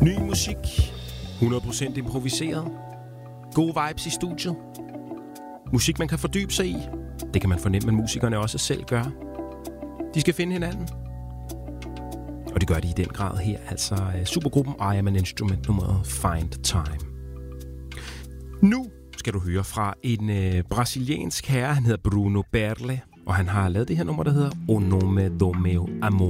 Ny musik, 100% improviseret, gode vibes i studiet, musik man kan fordybe sig i. Det kan man fornemme, at musikerne også selv gør. De skal finde hinanden. Og det gør de i den grad her, altså supergruppen I Am An Instrument nummeret Find Time. Nu skal du høre fra en brasiliansk herre, han hedder Bruno Berle, og han har lavet det her nummer, der hedder O Nome do Meu Amor.